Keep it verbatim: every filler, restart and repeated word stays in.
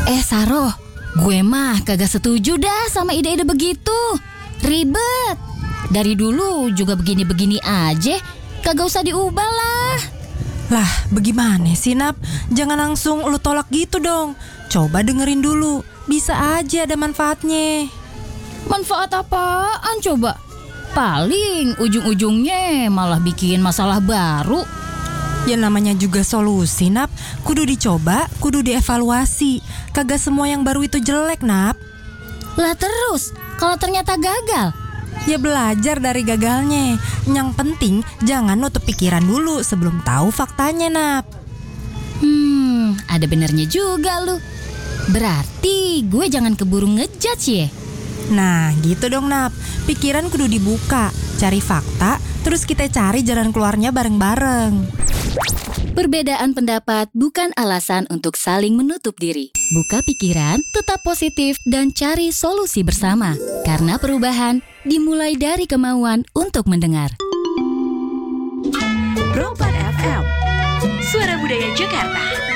Eh Saroh, gue mah kagak setuju dah sama ide-ide begitu. Ribet. Dari dulu juga begini-begini aja, kagak usah diubah lah. Lah, bagaimana sih Nap? Jangan langsung lu tolak gitu dong. Coba dengerin dulu, bisa aja ada manfaatnya. Manfaat apaan coba? Paling ujung-ujungnya malah bikin masalah baru. Ya namanya juga solusi Nap, kudu dicoba, kudu dievaluasi. Kagak semua yang baru itu jelek Nap. Lah terus, kalau ternyata gagal? Ya belajar dari gagalnya. Yang penting jangan nutup pikiran dulu sebelum tahu faktanya Nap. Hmm, ada benernya juga lu. Berarti gue jangan keburu ngejudge ya. Nah gitu dong Nap, pikiran kudu dibuka, cari fakta, terus kita cari jalan keluarnya bareng-bareng. Perbedaan pendapat bukan alasan untuk saling menutup diri. Buka pikiran, tetap positif, dan cari solusi bersama. Karena perubahan dimulai dari kemauan untuk mendengar. Pro empat F M, Suara Budaya Jakarta.